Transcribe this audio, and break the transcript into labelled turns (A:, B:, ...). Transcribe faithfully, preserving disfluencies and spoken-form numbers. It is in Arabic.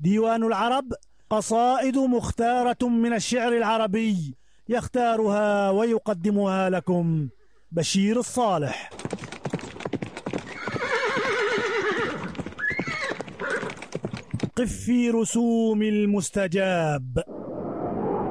A: ديوان العرب، قصائد مختارة من الشعر العربي، يختارها ويقدمها لكم بشير الصالح. قف في رسوم المستجاب.